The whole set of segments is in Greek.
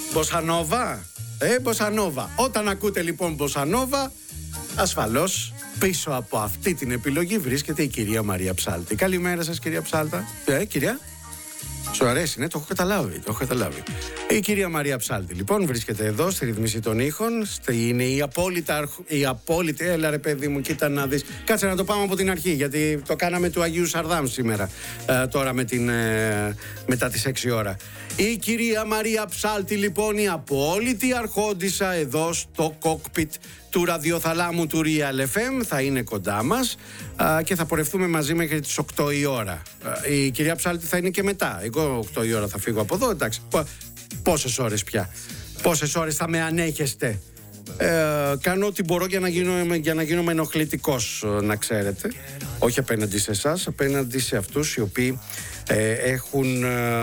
Μποσανόβα. Μποσανόβα. Όταν ακούτε λοιπόν Μποσανόβα, ασφαλώς πίσω από αυτή την επιλογή βρίσκεται η κυρία Μαρία Ψάλτη. Καλημέρα σας, κυρία Ψάλτα. Κυρία. Σου αρέσει, ναι, το έχω καταλάβει. Η κυρία Μαρία Ψάλτη, λοιπόν, βρίσκεται εδώ στη ρυθμίση των ήχων. Είναι η απόλυτη. Έλα, ρε παιδί μου, κοίτα να δεις. Κάτσε να το πάμε από την αρχή, γιατί το κάναμε του Αγίου Σαρδάμ σήμερα. Τώρα μετά τις 6 ώρα. Η κυρία Μαρία Ψάλτη, λοιπόν, η απόλυτη αρχόντισσα εδώ στο κόκπιτ του ραδιοθαλάμου του Real FM, θα είναι κοντά μας και θα πορευτούμε μαζί μέχρι τις 8 η ώρα. Η κυρία Ψάλτη θα είναι και μετά. Εγώ 8 η ώρα θα φύγω από εδώ, εντάξει. Πόσες ώρες πια? Πόσες ώρες θα με ανέχεστε? Κάνω ό,τι μπορώ για να γίνομαι ενοχλητικός, να ξέρετε. Όχι απέναντι σε εσάς, απέναντι σε αυτούς οι οποίοι έχουν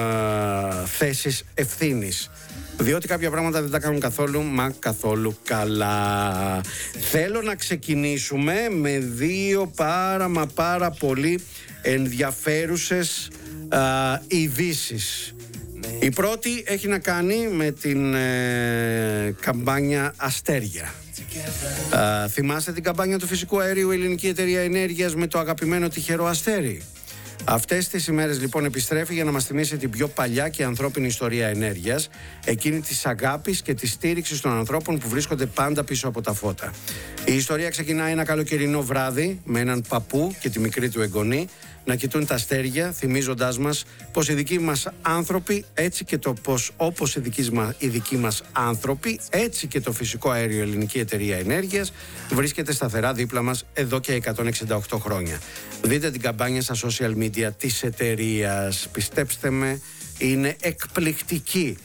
θέσεις ευθύνης. Διότι κάποια πράγματα δεν τα κάνουν καθόλου καλά. Θέλω να ξεκινήσουμε με δύο πάρα πολύ ενδιαφέρουσες ειδήσεις. Η πρώτη έχει να κάνει με την καμπάνια Αστέρια. Θυμάστε την καμπάνια του φυσικού αερίου Ελληνική Εταιρεία Ενέργειας με το αγαπημένο τυχερό αστέρι? Αυτές τις ημέρες λοιπόν επιστρέφει για να μας θυμίσει την πιο παλιά και ανθρώπινη ιστορία ενέργειας, εκείνη της αγάπης και της στήριξης των ανθρώπων που βρίσκονται πάντα πίσω από τα φώτα. Η ιστορία ξεκινάει ένα καλοκαιρινό βράδυ με έναν παππού και τη μικρή του εγγονή να κοιτούν τα αστέρια, θυμίζοντάς μας πως οι δικοί μας άνθρωποι, έτσι και το πως όπως οι δικοί μας άνθρωποι, έτσι και το φυσικό αέριο Ελληνική Εταιρεία Ενέργειας βρίσκεται σταθερά δίπλα μας εδώ και 168 χρόνια. Δείτε την καμπάνια στα social media της εταιρείας. Πιστέψτε με, είναι εκπληκτική.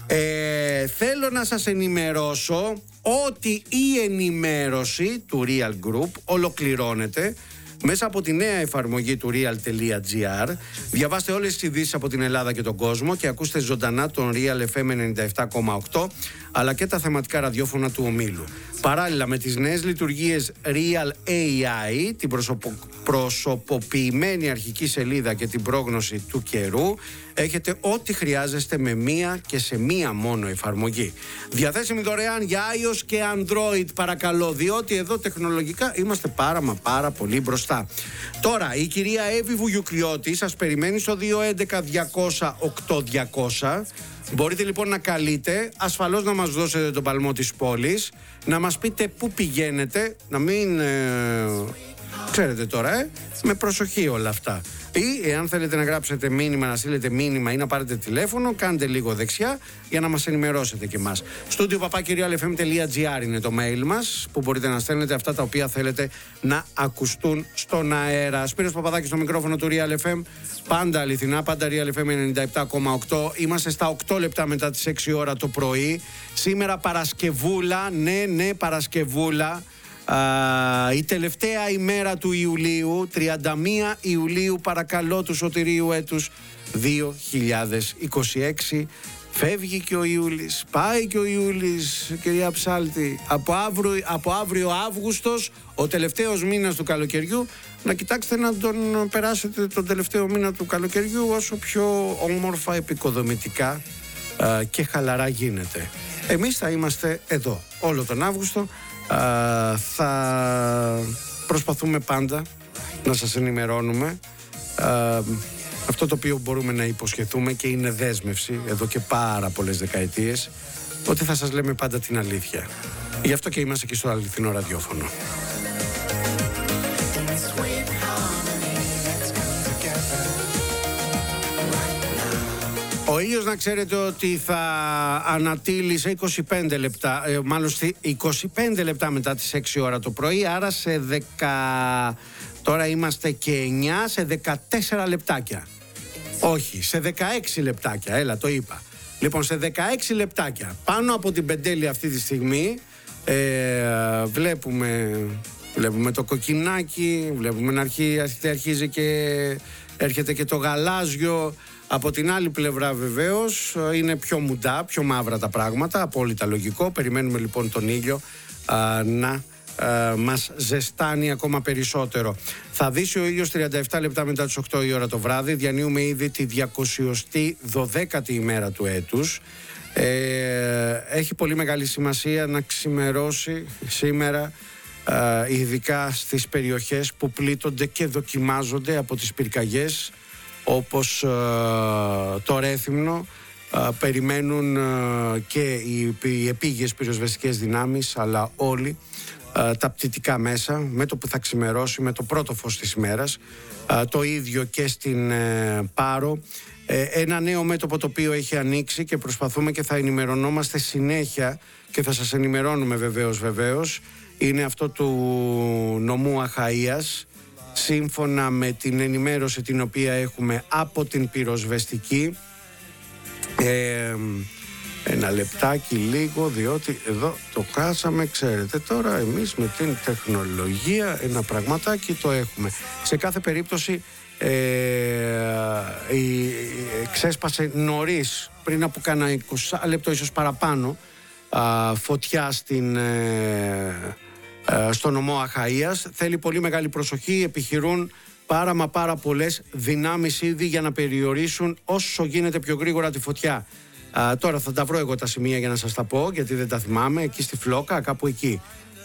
Θέλω να σας ενημερώσω ότι η ενημέρωση του Real Group ολοκληρώνεται μέσα από τη νέα εφαρμογή του real.gr. Διαβάστε όλες τις ειδήσεις από την Ελλάδα και τον κόσμο και ακούστε ζωντανά τον Real FM 97,8 αλλά και τα θεματικά ραδιόφωνα του ομίλου. Παράλληλα με τις νέες λειτουργίες Real AI, την προσωποποιημένη αρχική σελίδα και την πρόγνωση του καιρού, έχετε ό,τι χρειάζεστε με μία και σε μία μόνο εφαρμογή. Διαθέσιμη δωρεάν για iOS και Android, παρακαλώ, διότι εδώ τεχνολογικά είμαστε πάρα πολύ μπροστά. Τώρα, η κυρία Εύη Βουγιουκλιώτη σας περιμένει στο 211-200-8200. Μπορείτε λοιπόν να καλείτε, ασφαλώς να μας δώσετε τον παλμό της πόλης, να μας πείτε πού πηγαίνετε, να μην... ξέρετε τώρα, με προσοχή όλα αυτά. Ή εάν θέλετε να γράψετε μήνυμα, να στείλετε μήνυμα ή να πάρετε τηλέφωνο, κάντε λίγο δεξιά για να μας ενημερώσετε και εμάς. studio@realfm.gr είναι το mail μας, που μπορείτε να στέλνετε αυτά τα οποία θέλετε να ακουστούν στον αέρα. Σπύρος Παπαδάκης στο μικρόφωνο του Real FM. Πάντα αληθινά, πάντα Real FM 97,8. Είμαστε στα 8 λεπτά μετά τις 6 ώρα το πρωί. Σήμερα Παρασκευούλα, ναι Παρασκευούλα. Η τελευταία ημέρα του Ιουλίου, 31 Ιουλίου, παρακαλώ, του σωτηρίου έτους 2026. Φεύγει και ο Ιούλης, πάει και ο Ιούλης, κυρία Ψάλτη. Από αύριο Αύγουστος, ο τελευταίος μήνας του καλοκαιριού, να κοιτάξετε να τον περάσετε τον τελευταίο μήνα του καλοκαιριού όσο πιο όμορφα, επικοδομητικά και χαλαρά γίνεται. Εμείς θα είμαστε εδώ όλο τον Αύγουστο. Θα προσπαθούμε πάντα να σας ενημερώνουμε. Αυτό το οποίο μπορούμε να υποσχεθούμε και είναι δέσμευση εδώ και πάρα πολλές δεκαετίες, ότι θα σας λέμε πάντα την αλήθεια. Γι' αυτό και είμαστε και στο αληθινό ραδιόφωνο. Ο ήλιος, να ξέρετε ότι θα ανατείλει σε 25 λεπτά, μάλλον 25 λεπτά μετά τις 6 ώρα το πρωί, άρα σε 10, τώρα είμαστε και 9, σε 14 λεπτάκια. Όχι, σε 16 λεπτάκια, έλα το είπα. Λοιπόν, σε 16 λεπτάκια, πάνω από την πεντέλη αυτή τη στιγμή, βλέπουμε το κοκκινάκι, βλέπουμε να αρχίζει και έρχεται και το γαλάζιο. Από την άλλη πλευρά βεβαίως είναι πιο μουντά, πιο μαύρα τα πράγματα, απόλυτα λογικό. Περιμένουμε λοιπόν τον ήλιο να μας ζεστάνει ακόμα περισσότερο. Θα δύσει ο ήλιος 37 λεπτά μετά τις 8 η ώρα το βράδυ. Διανύουμε ήδη τη 212η ημέρα του έτους. Έχει πολύ μεγάλη σημασία να ξημερώσει σήμερα, ειδικά στις περιοχές που πλήττονται και δοκιμάζονται από τις πυρκαγιές, όπως το Ρέθυμνο. Περιμένουν και οι επίγειες πυροσβεστικές δυνάμεις, αλλά όλοι τα πτυτικά μέσα, με το που θα ξημερώσει, με το πρώτο φως της ημέρας. Το ίδιο και στην Πάρο. Ένα νέο μέτωπο το οποίο έχει ανοίξει και προσπαθούμε και θα ενημερωνόμαστε συνέχεια και θα σας ενημερώνουμε βεβαίως. Είναι αυτό του νομού Αχαΐας, σύμφωνα με την ενημέρωση την οποία έχουμε από την πυροσβεστική. Ένα λεπτάκι λίγο, διότι εδώ το χάσαμε, ξέρετε τώρα εμείς με την τεχνολογία ένα πραγματάκι το έχουμε. Σε κάθε περίπτωση ξέσπασε νωρίς, πριν από κάνα 20 λεπτό ίσως παραπάνω, φωτιά στο νομό Αχαΐας. Θέλει πολύ μεγάλη προσοχή, επιχειρούν πάρα πολλές δυνάμεις ήδη για να περιορίσουν όσο γίνεται πιο γρήγορα τη φωτιά. Τώρα θα τα βρω εγώ τα σημεία για να σας τα πω, γιατί δεν τα θυμάμαι, εκεί στη Φλόκα, κάπου εκεί,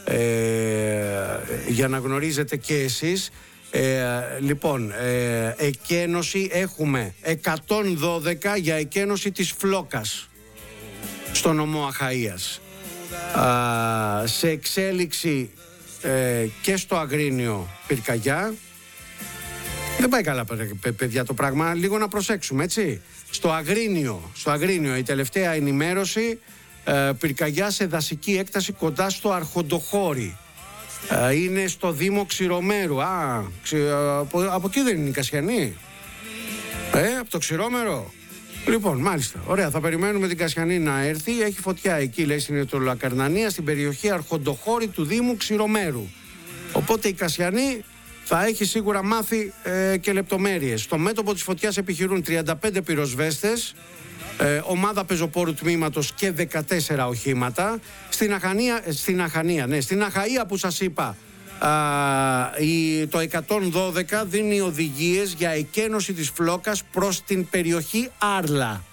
για να γνωρίζετε και εσείς. Λοιπόν, εκένωση έχουμε 112 για εκένωση της Φλόκας στο νομό Αχαΐας. Σε εξέλιξη και στο Αγρίνιο πυρκαγιά. Δεν πάει καλά, παιδιά, το πράγμα. Λίγο να προσέξουμε, έτσι. Στο Αγρίνιο η τελευταία ενημέρωση, πυρκαγιά σε δασική έκταση κοντά στο Αρχοντοχώρι. Είναι στο Δήμο Ξηρομέρου. Από εκεί δεν είναι η Κασιανή? Από το Ξηρόμερο. Λοιπόν, μάλιστα. Ωραία, θα περιμένουμε την Κασιανή να έρθει. Έχει φωτιά εκεί, λέει, στην Ετωλακαρνανία, στην περιοχή Αρχοντοχώρι του Δήμου Ξηρομέρου. Οπότε η Κασιανή θα έχει σίγουρα μάθει και λεπτομέρειες. Στο μέτωπο της φωτιάς επιχειρούν 35 πυροσβέστες, ομάδα πεζοπόρου τμήματος και 14 οχήματα. Στην Αχαΐα που σας είπα, το 112 δίνει οδηγίες για εκένωση της Φλόκας προς την περιοχή Άρλα.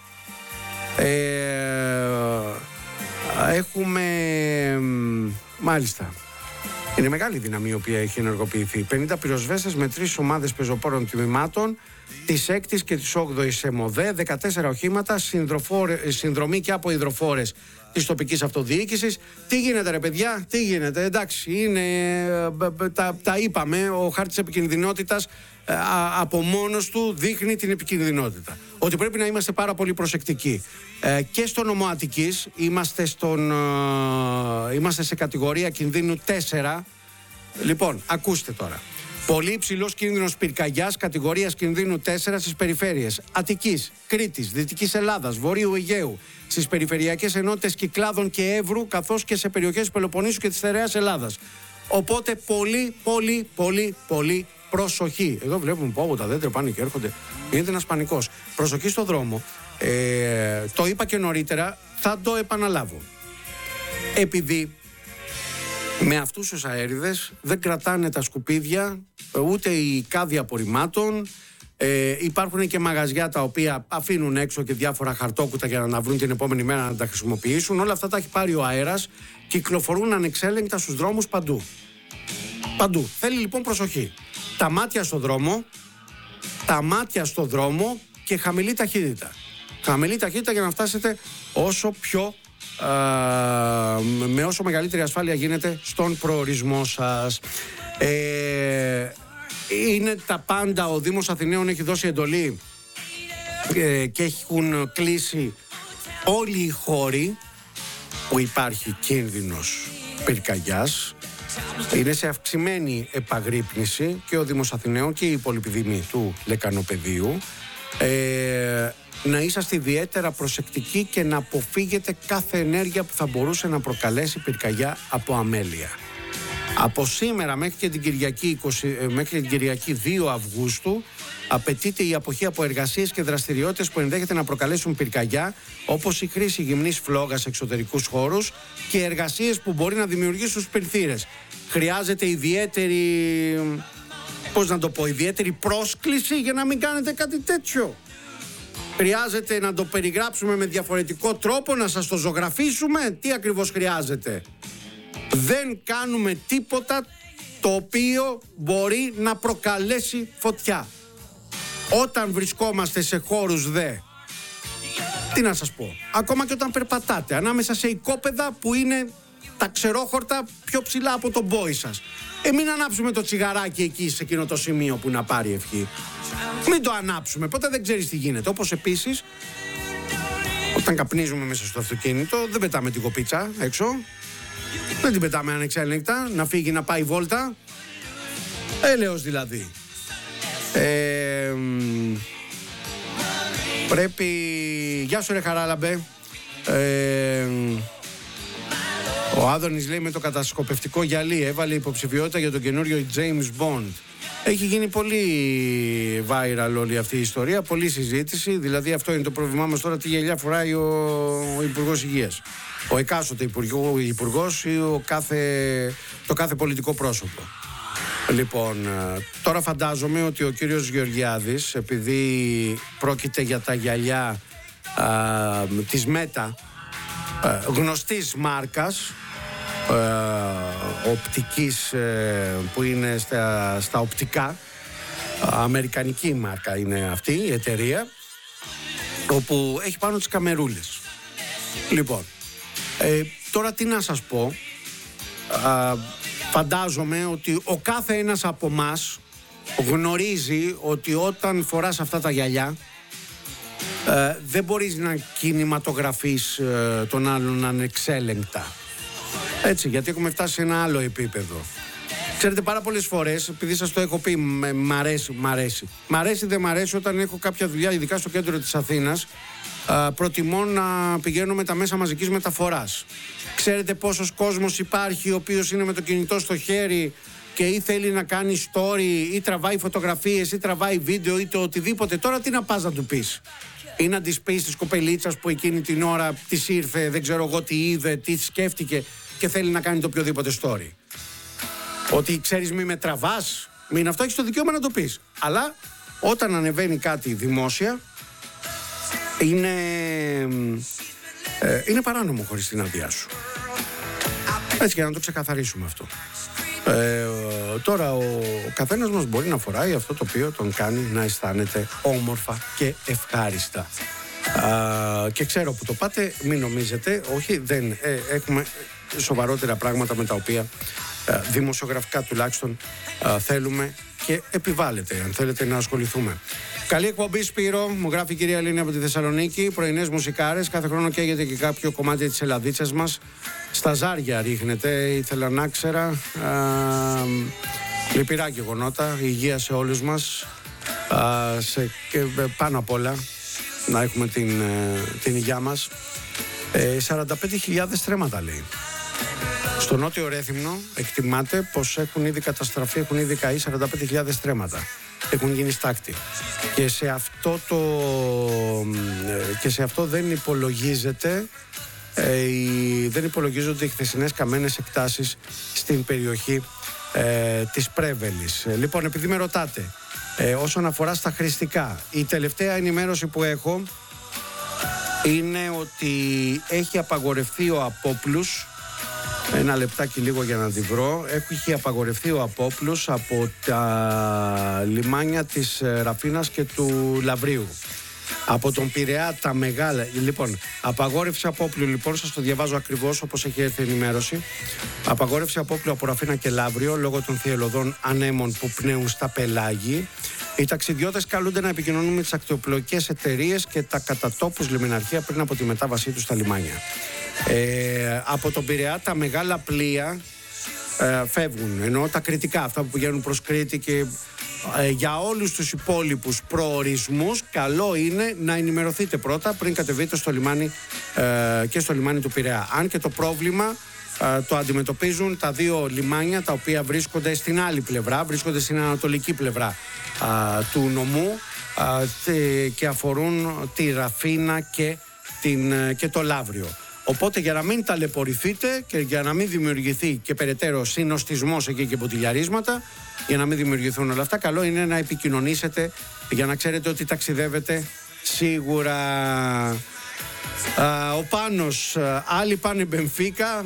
Έχουμε, μάλιστα, είναι μεγάλη δύναμη η οποία έχει ενεργοποιηθεί. 50 πυροσβέστες με 3 ομάδες πεζοπόρων τμήματων της 6ης και της 8ης ΕΜΟΔΕ, 14 οχήματα, συνδρομή και από υδροφόρες της τοπικής αυτοδιοίκησης. Τι γίνεται, ρε παιδιά, τι γίνεται? Εντάξει, είναι, τα είπαμε, ο χάρτης επικινδυνότητας από μόνος του δείχνει την επικινδυνότητα. Ότι πρέπει να είμαστε πάρα πολύ προσεκτικοί. Και στο νομό Αττικής είμαστε σε κατηγορία κινδύνου 4. Λοιπόν, ακούστε τώρα. Πολύ υψηλός κίνδυνος πυρκαγιάς κατηγορίας κινδύνου 4 στις περιφέρειες Αττικής, Κρήτης, Δυτικής Ελλάδας, Βορείου Αιγαίου, στις περιφερειακές ενότητες Κυκλάδων και Εύρου, καθώς και σε περιοχές της Πελοποννήσου και της Στερεάς Ελλάδας. Οπότε πολύ προσοχή. Εδώ βλέπουμε πω τα δέντρα πάνε και έρχονται. Γίνεται ένας πανικός. Προσοχή στο δρόμο. Το είπα και νωρίτερα, θα το επαναλάβω. Επειδή με αυτούς τους αέριδες δεν κρατάνε τα σκουπίδια, ούτε η κάδια απορριμμάτων. Υπάρχουν και μαγαζιά τα οποία αφήνουν έξω και διάφορα χαρτόκουτα για να βρουν την επόμενη μέρα να τα χρησιμοποιήσουν. Όλα αυτά τα έχει πάρει ο αέρας, κυκλοφορούν ανεξέλεγκτα στους δρόμους παντού. Θέλει λοιπόν προσοχή. Τα μάτια στο δρόμο και χαμηλή ταχύτητα. Χαμηλή ταχύτητα για να φτάσετε με όσο μεγαλύτερη ασφάλεια γίνεται στον προορισμό σας. Είναι τα πάντα. Ο Δήμος Αθηναίων έχει δώσει εντολή και έχουν κλείσει όλοι οι χώροι που υπάρχει κίνδυνος πυρκαγιάς. Είναι σε αυξημένη επαγρύπνηση και ο Δήμος Αθηναίων και η υπόλοιπη δήμη του Λεκανοπεδίου. Να είσαστε ιδιαίτερα προσεκτικοί και να αποφύγετε κάθε ενέργεια που θα μπορούσε να προκαλέσει πυρκαγιά από αμέλεια. Από σήμερα μέχρι και την Κυριακή 2 Αυγούστου απαιτείται η αποχή από εργασίες και δραστηριότητες που ενδέχεται να προκαλέσουν πυρκαγιά, όπως η χρήση γυμνής φλόγας σε εξωτερικούς χώρους και εργασίες που μπορεί να δημιουργήσουν σπυρθύρες. Χρειάζεται ιδιαίτερη πρόσκληση για να μην κάνετε κάτι τέτοιο. Χρειάζεται να το περιγράψουμε με διαφορετικό τρόπο, να σας το ζωγραφίσουμε. Τι ακριβώς χρειάζεται? Δεν κάνουμε τίποτα το οποίο μπορεί να προκαλέσει φωτιά. Όταν βρισκόμαστε σε χώρους τι να σας πω, ακόμα και όταν περπατάτε ανάμεσα σε οικόπεδα που είναι τα ξερόχορτα πιο ψηλά από τον πόη σας, μην ανάψουμε το τσιγαράκι εκεί σε εκείνο το σημείο που να πάρει ευχή. Μην το ανάψουμε, ποτέ δεν ξέρεις τι γίνεται. Όπως επίσης, όταν καπνίζουμε μέσα στο αυτοκίνητο, δεν πετάμε την κοπίτσα έξω. Δεν την πετάμε ανεξέλεγκτα, να φύγει να πάει βόλτα. Έλεος δηλαδή. Πρέπει... Γεια σου ρε Χαράλαμπε. Ο Άδωνης λέει με το κατασκοπευτικό γυαλί έβαλε υποψηφιότητα για τον καινούριο James Bond. Έχει γίνει πολύ viral όλη αυτή η ιστορία, πολλή συζήτηση. Δηλαδή αυτό είναι το πρόβλημά μας τώρα, τι γυαλιά φοράει ο Υπουργός Υγείας. Ο εκάστοτε υπουργός ή το κάθε πολιτικό πρόσωπο. Λοιπόν, τώρα φαντάζομαι ότι ο κύριος Γεωργιάδης, επειδή πρόκειται για τα γυαλιά της Μέτα, γνωστής μάρκας, οπτικής, που είναι στα οπτικά, αμερικανική μάρκα είναι αυτή η εταιρεία, όπου έχει πάνω τις καμερούλες. Λοιπόν, τώρα τι να σας πω, φαντάζομαι ότι ο κάθε ένας από μας γνωρίζει ότι όταν φοράς αυτά τα γυαλιά δεν μπορείς να κινηματογραφείς τον άλλον ανεξέλεγκτα. Έτσι, γιατί έχουμε φτάσει σε ένα άλλο επίπεδο. Ξέρετε, πάρα πολλές φορές, επειδή σας το έχω πει, μ' αρέσει, δεν μ' αρέσει, όταν έχω κάποια δουλειά, ειδικά στο κέντρο της Αθήνας, προτιμώ να πηγαίνω με τα μέσα μαζικής μεταφοράς. Ξέρετε πόσος κόσμος υπάρχει ο οποίος είναι με το κινητό στο χέρι και ή θέλει να κάνει story ή τραβάει φωτογραφίες ή τραβάει βίντεο ή το οτιδήποτε? Τώρα τι να πας να του πεις? Ή να της πεις της κοπελίτσας που εκείνη την ώρα της ήρθε, δεν ξέρω εγώ τι είδε, τι σκέφτηκε και θέλει να κάνει το οποιοδήποτε story? Ότι ξέρεις μη με τραβάς, μην αυτό, έχεις το δικαίωμα να το πεις. Αλλά όταν ανεβαίνει κάτι δημόσια, είναι παράνομο χωρίς την άδειά σου. Έτσι, για να το ξεκαθαρίσουμε αυτό. Τώρα ο καθένας μας μπορεί να φοράει αυτό το οποίο τον κάνει να αισθάνεται όμορφα και ευχάριστα. Και ξέρω που το πάτε, μην νομίζετε, όχι, δεν έχουμε σοβαρότερα πράγματα με τα οποία δημοσιογραφικά τουλάχιστον θέλουμε και επιβάλλεται, αν θέλετε, να ασχοληθούμε. Καλή εκπομπή, Σπύρο, μου γράφει η κυρία Ελένη από τη Θεσσαλονίκη. Πρωινές μουσικάρες, κάθε χρόνο καίγεται και κάποιο κομμάτι της Ελλαδίτσας μας. Στα ζάρια ρίχνεται, ήθελα να ξέρα. Λυπηρά γεγονότα, υγεία σε όλους μας. Και πάνω απ' όλα να έχουμε την υγειά μας. 45.000 στρέμματα λέει. Στο Νότιο Ρέθυμνο εκτιμάται πως έχουν ήδη καταστραφεί, έχουν ήδη καεί 45.000 στρέμματα. Έχουν γίνει στάκτη. Και σε αυτό δεν υπολογίζονται οι χθεσινές καμένες εκτάσεις στην περιοχή της Πρέβελης. Λοιπόν, επειδή με ρωτάτε, όσον αφορά στα χρηστικά, η τελευταία ενημέρωση που έχω είναι ότι έχει απαγορευτεί ο απόπλους. Ένα λεπτάκι λίγο για να τη βρω. Έχει απαγορευτεί ο απόπλους από τα λιμάνια της Ραφίνας και του Λαβρίου. Από τον Πειραιά τα μεγάλα. Λοιπόν, απαγόρευση απόπλου, λοιπόν, σας το διαβάζω ακριβώς όπως έχει έρθει η ενημέρωση. Απαγόρευση απόπλου από Ραφίνα και Λαύριο λόγω των θυελλωδών ανέμων που πνέουν στα πελάγη. Οι ταξιδιώτες καλούνται να επικοινωνούν με τις ακτοπλοϊκές εταιρείες και τα κατατόπους λιμεναρχεία πριν από τη μετάβασή τους στα λιμάνια. Από τον Πειραιά τα μεγάλα πλοία φεύγουν, ενώ τα κριτικά, αυτά που πηγαίνουν προς Κρήτη, και για όλους τους υπόλοιπους προορισμούς καλό είναι να ενημερωθείτε πρώτα πριν κατεβείτε στο λιμάνι και στο λιμάνι του Πειραιά. Αν και το πρόβλημα το αντιμετωπίζουν τα δύο λιμάνια τα οποία βρίσκονται στην άλλη πλευρά, βρίσκονται στην ανατολική πλευρά του νομού και αφορούν τη Ραφίνα και το Λαύριο. Οπότε για να μην ταλαιπωρηθείτε και για να μην δημιουργηθεί και περαιτέρω συνοστισμός εκεί και ποτηλιαρίσματα, για να μην δημιουργηθούν όλα αυτά, καλό είναι να επικοινωνήσετε για να ξέρετε ότι ταξιδεύετε σίγουρα. Ο Πάνος, άλλοι πάνε Μπενφίκα.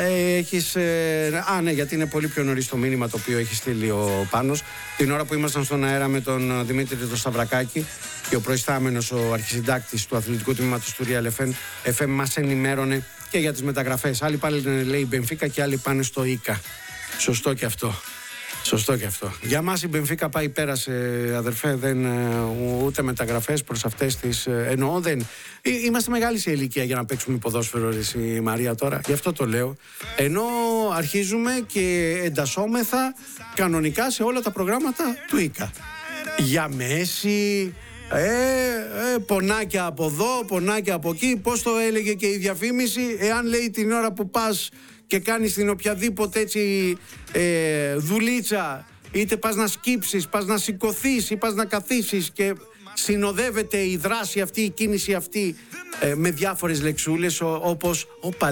Ναι, γιατί είναι πολύ πιο νωρίς το μήνυμα το οποίο έχει στείλει ο Πάνος. Την ώρα που ήμασταν στον αέρα με τον Δημήτρη τον Σταυρακάκη και ο προϊστάμενος, ο αρχισυντάκτης του αθλητικού τμήματος του Real FM μας ενημέρωνε και για τις μεταγραφές. Άλλοι πάνε, λέει, Μπενφίκα και άλλοι πάνε στο Ίκα. Σωστό και αυτό. Σωστό και αυτό. Για μας η Μπενφίκα πάει πέρασε, αδερφέ, ούτε μεταγραφές προς αυτές τις εννοώ, είμαστε μεγάλοι σε ηλικία για να παίξουμε ποδόσφαιρο, η Μαρία, τώρα, γι' αυτό το λέω. Ενώ αρχίζουμε και εντασσόμεθα κανονικά σε όλα τα προγράμματα του ΙΚΑ. Για Μέση, πονάκια από εδώ, πονάκια από εκεί. Πώς το έλεγε και η διαφήμιση, εάν, λέει, την ώρα που πας και κάνεις την οποιαδήποτε έτσι δουλίτσα, είτε πας να σκύψεις, πας να σηκωθείς ή πας να καθίσεις, και συνοδεύεται η δράση αυτή, η κίνηση αυτή με διάφορες λεξούλες όπως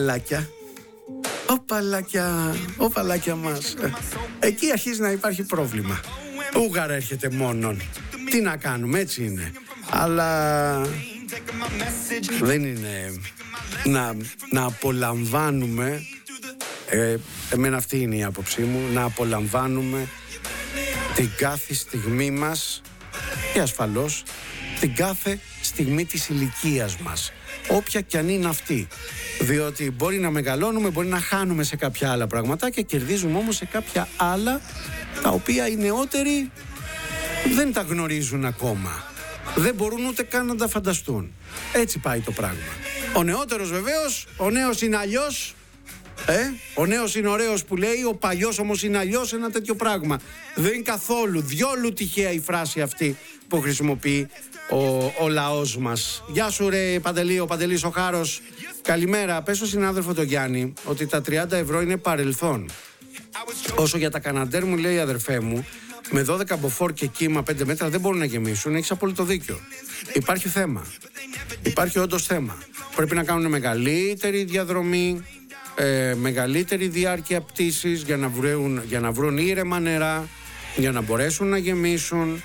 ο παλάκια μας. Εκεί αρχίζει να υπάρχει πρόβλημα. Ούγαρα έρχεται μόνον. Τι να κάνουμε, έτσι είναι. Αλλά δεν είναι να απολαμβάνουμε, εμένα αυτή είναι η άποψή μου, να απολαμβάνουμε την κάθε στιγμή μας και ασφαλώς την κάθε στιγμή της ηλικίας μας, όποια κι αν είναι αυτή. Διότι μπορεί να μεγαλώνουμε, μπορεί να χάνουμε σε κάποια άλλα πράγματα και κερδίζουμε όμως σε κάποια άλλα τα οποία οι νεότεροι δεν τα γνωρίζουν ακόμα. Δεν μπορούν ούτε καν να τα φανταστούν. Έτσι πάει το πράγμα. Ο νεότερος βεβαίως, ο νέος είναι αλλιώς. Ο νέος είναι ωραίος που λέει, ο παλιός όμως είναι αλλιώς, ένα τέτοιο πράγμα. Δεν είναι καθόλου, διόλου τυχαία η φράση αυτή που χρησιμοποιεί ο λαός μας. Γεια σου ρε Παντελή, ο Παντελής ο Χάρος. Καλημέρα, πες στον συνάδελφο τον Γιάννη ότι τα 30 ευρώ είναι παρελθόν. Όσο για τα Καναντέρ, μου λέει, αδερφέ μου, με 12 μποφόρ και κύμα 5 μέτρα δεν μπορούν να γεμίσουν. Έχεις απόλυτο δίκιο. Υπάρχει θέμα. Υπάρχει όντως θέμα. Πρέπει να κάνουν μεγαλύτερη διαδρομή, μεγαλύτερη διάρκεια πτήσης για να βρουν ήρεμα νερά, για να μπορέσουν να γεμίσουν,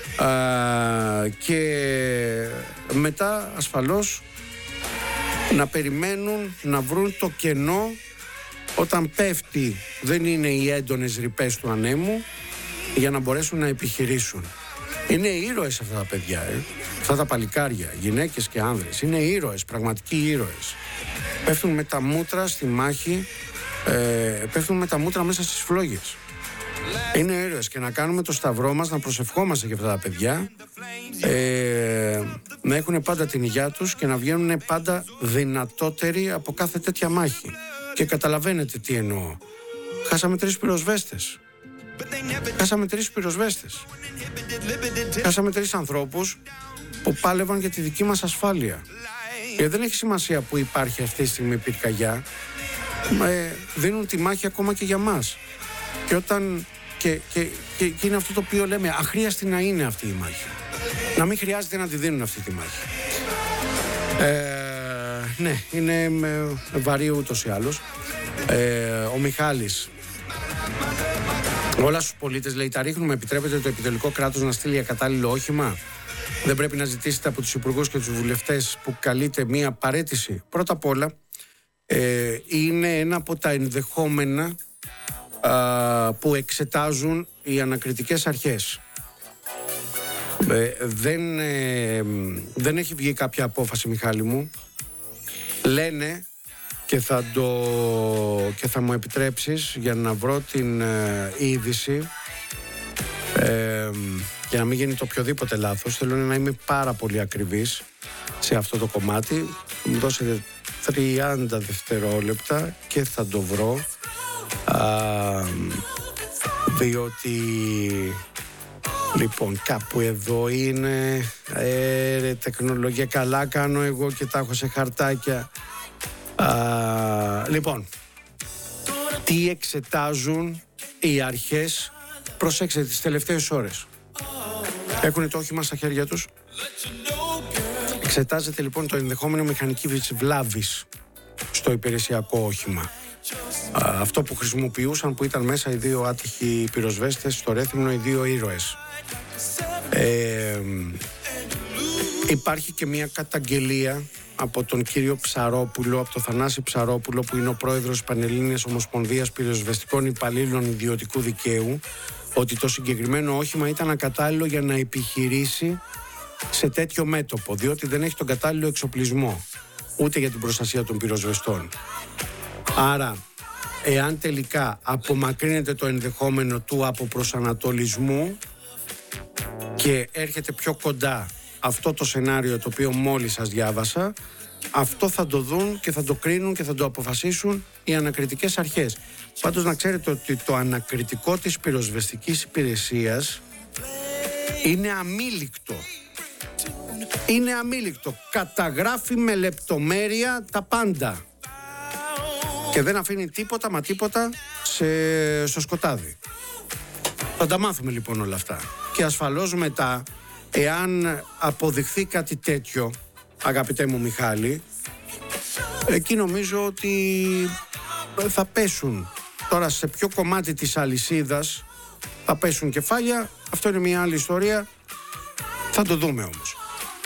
και μετά ασφαλώς να περιμένουν να βρουν το κενό όταν πέφτει, δεν είναι οι έντονες ρηπές του ανέμου, για να μπορέσουν να επιχειρήσουν. Είναι ήρωες αυτά τα παιδιά, αυτά τα παλικάρια, γυναίκες και άνδρες. Είναι ήρωες, πραγματικοί ήρωες. Πέφτουν με τα μούτρα στη μάχη, πέφτουν με τα μούτρα μέσα στις φλόγες. Είναι ήρωες, και να κάνουμε το σταυρό μας, να προσευχόμαστε για αυτά τα παιδιά, να έχουν πάντα την υγεία τους και να βγαίνουν πάντα δυνατότεροι από κάθε τέτοια μάχη. Και καταλαβαίνετε τι εννοώ. Χάσαμε 3 πυροσβέστες. Χάσαμε 3 ανθρώπους που πάλευαν για τη δική μας ασφάλεια. Και δεν έχει σημασία που υπάρχει αυτή τη στιγμή πυρκαγιά. Δίνουν τη μάχη ακόμα και για μας. Και όταν και είναι αυτό το οποίο λέμε, αχρίαστη να είναι αυτή η μάχη. Να μην χρειάζεται να τη δίνουν αυτή τη μάχη. Ναι, είναι βαρύ ούτως ή άλλως. Ο Μιχάλης, όλα στους πολίτες, λέει, τα ρίχνουμε, επιτρέπεται το επιτελικό κράτος να στείλει ακατάλληλο όχημα? Δεν πρέπει να ζητήσετε από τους υπουργούς και τους βουλευτές που καλείται μία παραίτηση? Πρώτα απ' όλα, είναι ένα από τα ενδεχόμενα που εξετάζουν οι ανακριτικές αρχές. Δεν έχει βγει κάποια απόφαση, Μιχάλη μου. Λένε, και θα μου επιτρέψεις για να βρω την είδηση, για να μην γίνει το οποιοδήποτε λάθος, θέλω να είμαι πάρα πολύ ακριβής σε αυτό το κομμάτι. Μου δώσετε 30 δευτερόλεπτα και θα το βρω, διότι λοιπόν κάπου εδώ είναι. Τεχνολογία, καλά κάνω εγώ και τα έχω σε χαρτάκια. Λοιπόν, τι εξετάζουν οι αρχές, προσέξτε, τις τελευταίες ώρες. Έχουν το όχημα στα χέρια τους. Εξετάζεται λοιπόν το ενδεχόμενο μηχανικής βλάβης στο υπηρεσιακό όχημα. Αυτό που χρησιμοποιούσαν, που ήταν μέσα οι δύο άτυχοι πυροσβέστες στο Ρέθυμνο, οι δύο ήρωες. Υπάρχει και μια καταγγελία από τον κύριο Ψαρόπουλο, από τον Θανάση Ψαρόπουλο, που είναι ο πρόεδρος της Πανελλήνιας Ομοσπονδίας Πυροσβεστικών Υπαλλήλων Ιδιωτικού Δικαίου, ότι το συγκεκριμένο όχημα ήταν ακατάλληλο για να επιχειρήσει σε τέτοιο μέτωπο, διότι δεν έχει τον κατάλληλο εξοπλισμό, ούτε για την προστασία των πυροσβεστών. Άρα, εάν τελικά απομακρύνεται το ενδεχόμενο του αποπροσανατολισμού και έρχεται πιο κοντά αυτό το σενάριο το οποίο μόλις σας διάβασα, αυτό θα το δουν και θα το κρίνουν και θα το αποφασίσουν οι ανακριτικές αρχές. Πάντως να ξέρετε ότι το ανακριτικό της πυροσβεστικής υπηρεσίας είναι αμήλικτο. Είναι αμήλικτο. Καταγράφει με λεπτομέρεια τα πάντα. Και δεν αφήνει τίποτα μα τίποτα στο σκοτάδι. Θα τα μάθουμε λοιπόν όλα αυτά. Και ασφαλώς μετά, εάν αποδειχθεί κάτι τέτοιο, αγαπητέ μου Μιχάλη, εκεί νομίζω ότι θα πέσουν. Τώρα σε ποιο κομμάτι της αλυσίδας θα πέσουν κεφάλια, αυτό είναι μια άλλη ιστορία. Θα το δούμε όμως.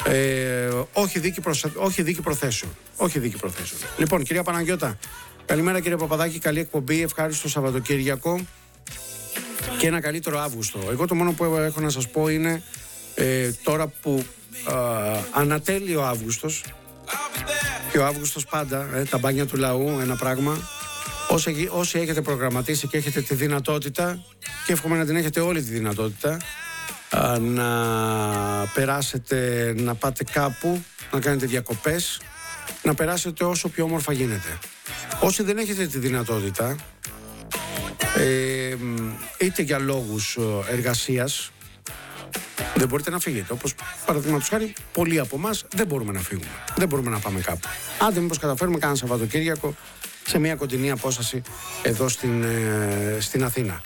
Όχι δίκη προθέσεων. Λοιπόν, κυρία Παναγιώτα, καλημέρα κύριε Παπαδάκη, καλή εκπομπή, ευχάριστο Σαββατοκύριακο και ένα καλύτερο Αύγουστο. Εγώ το μόνο που έχω να σας πω είναι τώρα που ανατέλει ο Αύγουστος, και ο Αύγουστος πάντα, τα μπάνια του λαού, ένα πράγμα. Όσοι έχετε προγραμματίσει και έχετε τη δυνατότητα, και εύχομαι να την έχετε όλη τη δυνατότητα, να περάσετε, να πάτε κάπου, να κάνετε διακοπές, να περάσετε όσο πιο όμορφα γίνεται. Όσοι δεν έχετε τη δυνατότητα, είτε για λόγους εργασίας, δεν μπορείτε να φύγετε. Όπως παραδείγματος χάρη, πολλοί από εμάς δεν μπορούμε να φύγουμε. Δεν μπορούμε να πάμε κάπου. Άντε μήπως καταφέρουμε κάνα Σαββατοκύριακο σε μια κοντινή απόσταση εδώ στην Αθήνα.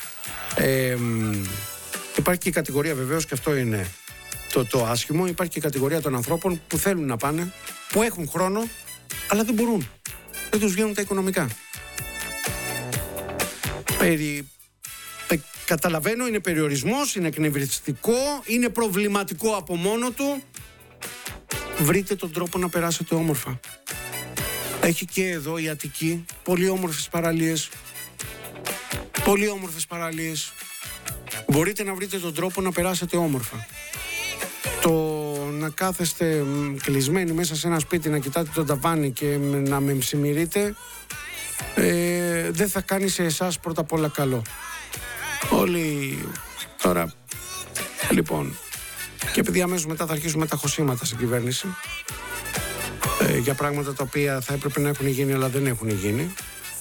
Υπάρχει και η κατηγορία, βεβαίως, και αυτό είναι το άσχημο, υπάρχει και η κατηγορία των ανθρώπων που θέλουν να πάνε, που έχουν χρόνο, αλλά δεν μπορούν. Δεν τους βγαίνουν τα οικονομικά. Καταλαβαίνω, είναι περιορισμός, είναι εκνευριστικό, είναι προβληματικό από μόνο του. Βρείτε τον τρόπο να περάσετε όμορφα. Έχει και εδώ η Αττική πολύ όμορφες παραλίες. Πολύ όμορφες παραλίες. Μπορείτε να βρείτε τον τρόπο να περάσετε όμορφα. Το να κάθεστε κλεισμένοι μέσα σε ένα σπίτι, να κοιτάτε τον ταβάνι και να με ψημυρείτε, δεν θα κάνει σε εσάς πρώτα απ' όλα καλό. Όλοι τώρα, λοιπόν, και επειδή αμέσως μετά θα αρχίσουμε τα χωσήματα στην κυβέρνηση για πράγματα τα οποία θα έπρεπε να έχουν γίνει αλλά δεν έχουν γίνει,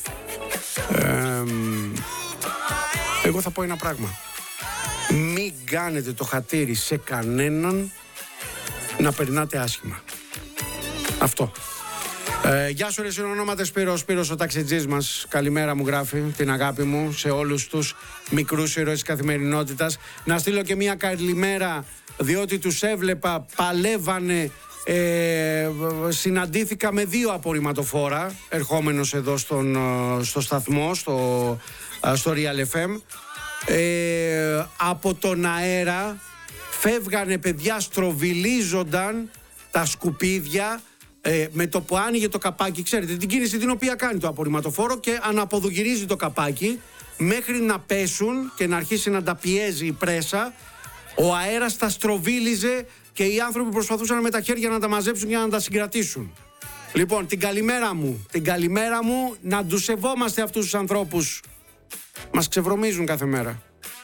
εγώ θα πω ένα πράγμα: μην κάνετε το χατήρι σε κανέναν να περνάτε άσχημα. Αυτό. Γεια σου ρε συνονόματε Σπύρος ο ταξιτζής μας. Καλημέρα μου γράφει, την αγάπη μου σε όλους τους μικρούς ήρωες της καθημερινότητας. Να στείλω και μια καλημέρα, διότι τους έβλεπα, παλεύανε, συναντήθηκα με 2 απορριμματοφόρα ερχόμενος εδώ στο σταθμό, στο Real FM. Από τον αέρα φεύγανε παιδιά, στροβιλίζονταν τα σκουπίδια. Με το που άνοιγε το καπάκι, ξέρετε την κίνηση την οποία κάνει το απορριμματοφόρο, και αναποδογυρίζει το καπάκι μέχρι να πέσουν και να αρχίσει να τα πιέζει η πρέσα. Ο αέρας τα στροβίλιζε και οι άνθρωποι προσπαθούσαν με τα χέρια να τα μαζέψουν για να τα συγκρατήσουν. Λοιπόν, την καλημέρα μου, να τους σεβόμαστε αυτούς τους ανθρώπους. Μας ξεβρωμίζουν κάθε μέρα.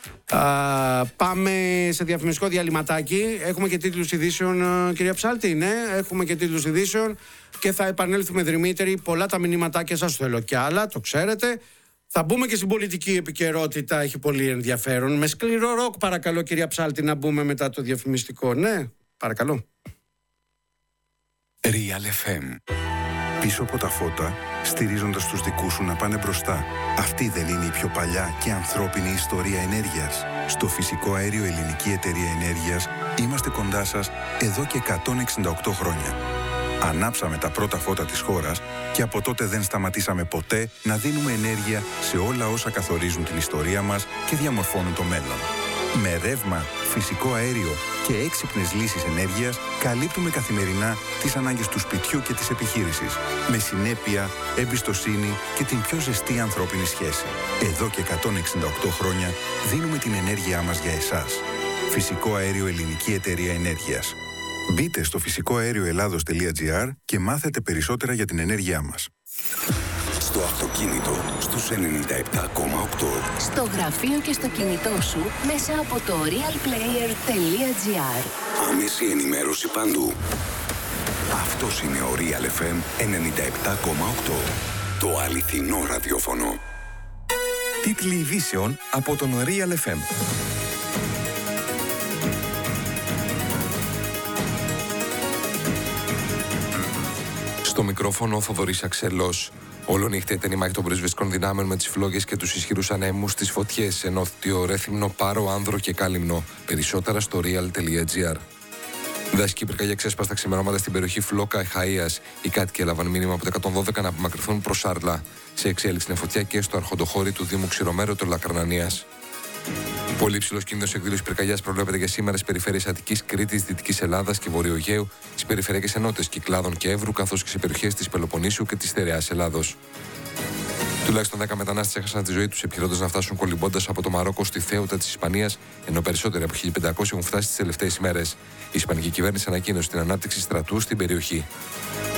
Πάμε σε διαφημιστικό διαλυματάκι. Έχουμε και τίτλους ειδήσεων, κυρία Ψάλτη. Ναι, έχουμε και τίτλους ειδήσεων και θα επανέλθουμε δρυμύτεροι. Πολλά τα μηνύματάκια σας, θέλω κι άλλα, το ξέρετε. Θα μπούμε και στην πολιτική επικαιρότητα, έχει πολύ ενδιαφέρον. Με σκληρό ροκ, παρακαλώ, κυρία Ψάλτη, να μπούμε μετά το διαφημιστικό. Ναι, παρακαλώ. Real FM. Πίσω από τα φώτα, στηρίζοντας τους δικούς σου να πάνε μπροστά. Αυτή δεν είναι η πιο παλιά και ανθρώπινη ιστορία ενέργειας? Στο Φυσικό Αέριο Ελληνική Εταιρεία Ενέργειας είμαστε κοντά σας εδώ και 168 χρόνια. Ανάψαμε τα πρώτα φώτα της χώρας και από τότε δεν σταματήσαμε ποτέ να δίνουμε ενέργεια σε όλα όσα καθορίζουν την ιστορία μας και διαμορφώνουν το μέλλον. Με ρεύμα, φυσικό αέριο και έξυπνες λύσεις ενέργειας καλύπτουμε καθημερινά τις ανάγκες του σπιτιού και της επιχείρησης. Με συνέπεια, εμπιστοσύνη και την πιο ζεστή ανθρώπινη σχέση. Εδώ και 168 χρόνια δίνουμε την ενέργειά μας για εσάς. Φυσικό Αέριο Ελληνική Εταιρεία Ενέργειας. Μπείτε στο φυσικοαέρioελλάδος.gr και μάθετε περισσότερα για την ενέργειά μας. Στο αυτοκίνητο, στους 97,8. Στο γραφείο και στο κινητό σου, μέσα από το realplayer.gr. Άμεση ενημέρωση παντού. Αυτός είναι ο Real FM 97,8. Το αληθινό ραδιόφωνο. Τίτλοι ειδήσεων από τον Real FM. Στο μικρόφωνο ο Θοδωρής Αξελός. Όλο νύχτα ήταν η μάχη των πρεσβευτικών δυνάμεων με τις φλόγες και τους ισχυρούς ανέμους στις φωτιές, ενώθητο Ρέθυμνο, Πάρο, Άνδρο και Κάλυμνο. Περισσότερα στο real.gr. Δασική πυρκαγιά ξέσπασε τα ξημερώματα στην περιοχή Φλόκα Εχαΐας. Οι κάτοικοι έλαβαν μήνυμα από το 112 να απομακρυνθούν προς Σάρλα. Σε εξέλιξη είναι φωτιά και στο αρχοντοχώρι του Δήμου Ξηρομέρου του Λακρανανίας. Πολύ υψηλός κίνδυνος εκδήλωσης πυρκαγιάς προβλέπεται για σήμερα στις περιφέρειες Αττικής, Κρήτης, Δυτικής Ελλάδας και Βορείου Αιγαίου, στις περιφερειακές ενότητες Κυκλάδων και Εύρου, καθώς και σε περιοχές της Πελοποννήσου και της Στερεάς Ελλάδος. Τουλάχιστον 10 μετανάστες έχασαν τη ζωή τους επιχειρώντας να φτάσουν κολυμπώντας από το Μαρόκο στη Θέουτα της Ισπανίας, ενώ περισσότεροι από 1.500 έχουν φτάσει τις τελευταίες ημέρες. Η Ισπανική κυβέρνηση ανακοίνωσε την ανάπτυξη στρατού στην περιοχή.